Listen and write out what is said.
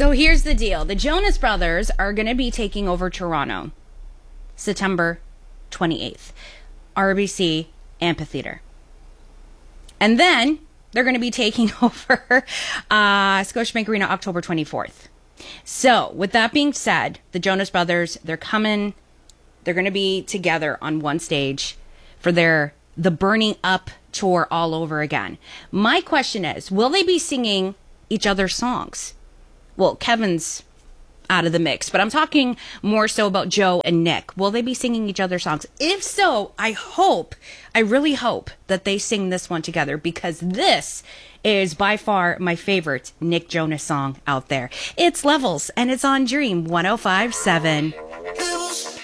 So here's the deal. The Jonas Brothers are going to be taking over Toronto September 28th. RBC Amphitheater. And then they're going to be taking over Scotiabank Arena October 24th. So with that being said, the Jonas Brothers, they're coming. They're going to be together on one stage for the Burning Up tour all over again. My question is, will they be singing each other's songs? Well, Kevin's out of the mix, but I'm talking more so about Joe and Nick. Will they be singing each other's songs? If so, I really hope that they sing this one together, because this is by far my favorite Nick Jonas song out there. It's Levels, and it's on Dream 105.7.